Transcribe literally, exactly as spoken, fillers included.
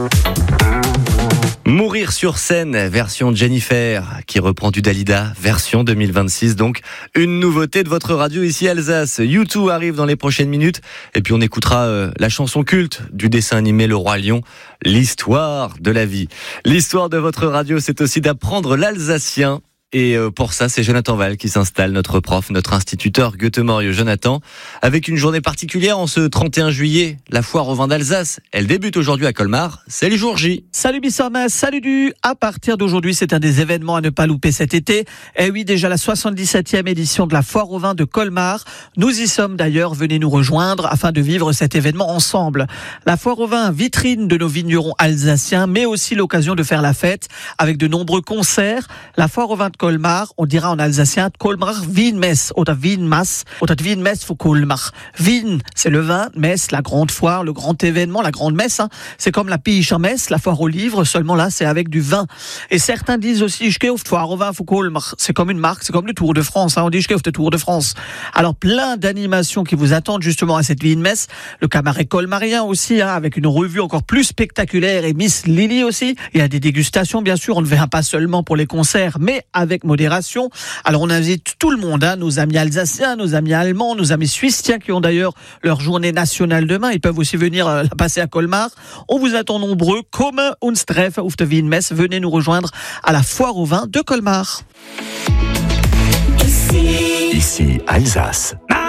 Mourir sur scène, version Jennifer, qui reprend du Dalida, version deux mille vingt-six. Donc, une nouveauté de votre radio ici Alsace. U deux arrive dans les prochaines minutes. Et puis, on écoutera euh, la chanson culte du dessin animé Le Roi Lion, l'histoire de la vie. L'histoire de votre radio, c'est aussi d'apprendre l'alsacien. Et pour ça, c'est Jonathan Val qui s'installe, notre prof, notre instituteur Goethe-Morieux. Jonathan, avec une journée particulière en ce trente et un juillet, la foire au vin d'Alsace, elle débute aujourd'hui à Colmar, c'est le jour J. Salut Bissarmas, salut du. À partir d'aujourd'hui, c'est un des événements à ne pas louper cet été. Et oui, déjà la soixante-dix-septième édition de la foire au vin de Colmar. Nous y sommes d'ailleurs, venez nous rejoindre afin de vivre cet événement ensemble. La foire au vin, vitrine de nos vignerons alsaciens, mais aussi l'occasion de faire la fête avec de nombreux concerts. La foire au vin de Colmar, on dira en alsacien Colmar Wienmesse oder Wienmass oder Wienmesse für Colmar. Wien, c'est le vin, Messe, la grande foire, le grand événement, la grande messe. Hein. C'est comme la Piche-Messe, la foire aux livres, seulement là, c'est avec du vin. Et certains disent aussi, je gehe auf die foire au vin für Colmar. C'est comme une marque, c'est comme le Tour de France. Hein. On dit, je gehe auf die Tour de France. Alors, plein d'animations qui vous attendent justement à cette Wienmesse. Le cabaret colmarien aussi, hein, avec une revue encore plus spectaculaire et Miss Lily aussi. Il y a des dégustations, bien sûr. On ne vient pas seulement pour les concerts, mais avec avec modération. Alors on invite tout le monde, hein, nos amis alsaciens, nos amis allemands, nos amis suisses, tiens, qui ont d'ailleurs leur journée nationale demain. Ils peuvent aussi venir euh, la passer à Colmar. On vous attend nombreux. Comme uns treff auf der Wienmesse. Venez nous rejoindre à la foire au vin de Colmar. Ici, Ici Alsace.